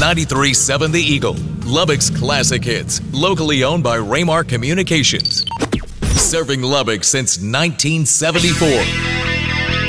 93.7 The Eagle, Lubbock's classic hits, locally owned by Raymar Communications. Serving Lubbock since 1974.